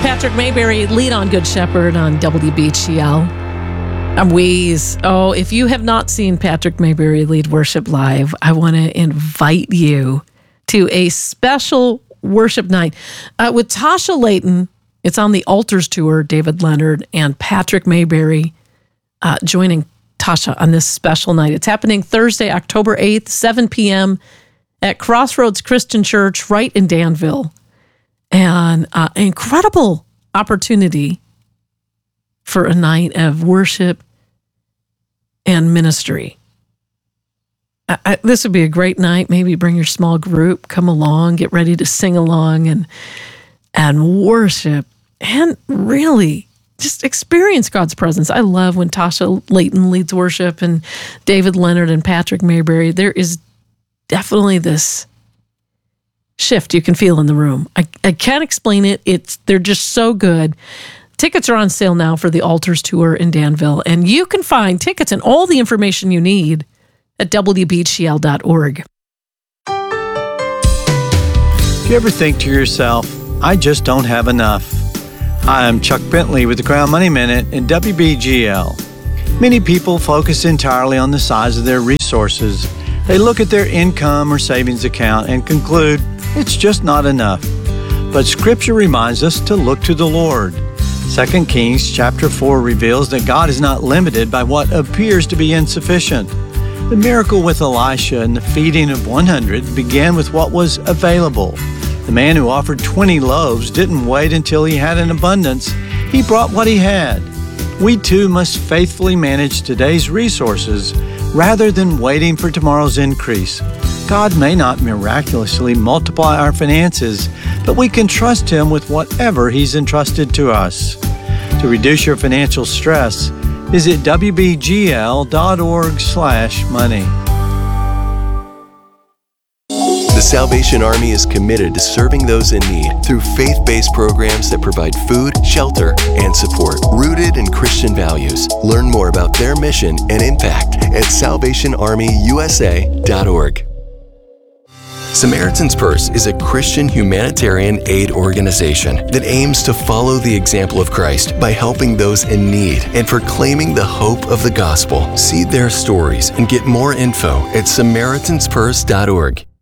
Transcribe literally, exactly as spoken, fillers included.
Patrick Mayberry, lead on Good Shepherd on W B G L. I'm Wheeze. Oh, if you have not seen Patrick Mayberry lead worship live, I want to invite you to a special worship night uh, with Tasha Layton. It's on the Altars Tour, David Leonard and Patrick Mayberry uh, joining Tasha on this special night. It's happening Thursday, October eighth, seven p.m. at Crossroads Christian Church right in Danville. And uh, an incredible opportunity for a night of worship and ministry. I, I, this would be a great night. Maybe bring your small group, come along, get ready to sing along and and worship and really just experience God's presence. I love when Tasha Layton leads worship and David Leonard and Patrick Mayberry. There is definitely this shift you can feel in the room. I, I can't explain it. It's they're just so good. Tickets are on sale now for the Altars Tour in Danville, and you can find tickets and all the information you need at W B G L dot org. Do you ever think to yourself, I just don't have enough? Hi, I'm Chuck Bentley with the Crown Money Minute and W B G L. Many people focus entirely on the size of their resources. They look at their income or savings account and conclude it's just not enough. But Scripture reminds us to look to the Lord. Second Kings chapter four reveals that God is not limited by what appears to be insufficient. The miracle with Elisha and the feeding of one hundred began with what was available. The man who offered twenty loaves didn't wait until he had an abundance. He brought what he had. We too must faithfully manage today's resources rather than waiting for tomorrow's increase. God may not miraculously multiply our finances, but we can trust Him with whatever He's entrusted to us. To reduce your financial stress, visit W B G L dot org slash money. The Salvation Army is committed to serving those in need through faith-based programs that provide food, shelter, and support, rooted in Christian values. Learn more about their mission and impact at salvation army u s a dot org. Samaritan's Purse is a Christian humanitarian aid organization that aims to follow the example of Christ by helping those in need and proclaiming the hope of the gospel. See their stories and get more info at samaritans purse dot org.